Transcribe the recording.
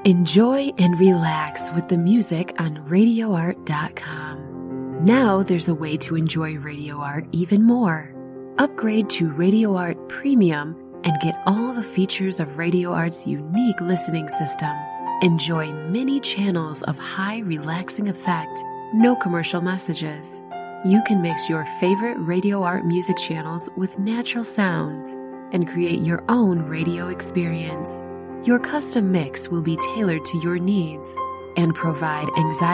Enjoy and relax with the music on RadioArt.com. Now there's a way to enjoy Radio Art even more. Upgrade to Radio Art Premium and get all the features of Radio Art's unique listening system. Enjoy many channels of high relaxing effect, no commercial messages. You can mix your favorite Radio Art music channels with natural sounds and create your own radio experience. Your custom mix will be tailored to your needs and provide anxiety